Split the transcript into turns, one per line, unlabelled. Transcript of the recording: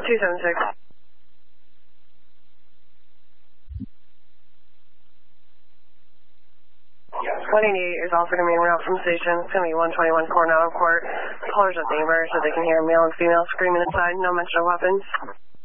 276. is offered a main route from station. It's going to be 121 Coronado Court. Callers with neighbors so they can hear male and female screaming inside. No mention of weapons.